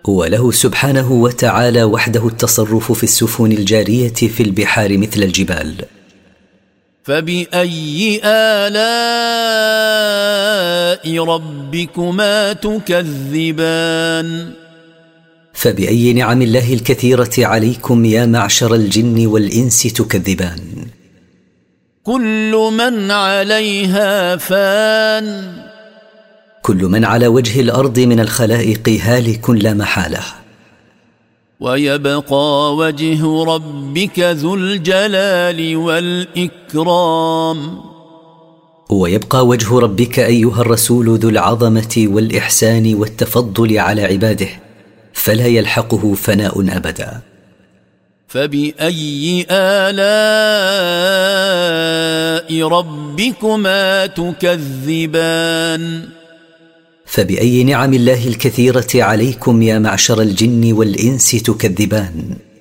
وله سبحانه وتعالى وحده التصرف في السفن الجارية في البحار مثل الجبال. فبأي آلاء ربكما تكذبان؟ فبأي نعم الله الكثيرة عليكم يا معشر الجن والإنس تكذبان؟ كل من عليها فان. كل من على وجه الأرض من الخلائق هالك لا محالة. ويبقى وجه ربك ذو الجلال والإكرام. ويبقى وجه ربك أيها الرسول ذو العظمة والإحسان والتفضل على عباده، فلا يلحقه فناء أبدا. فبأي آلاء ربكما تكذبان؟ فبأي نعم الله الكثيرة عليكم يا معشر الجن والإنس تكذبان؟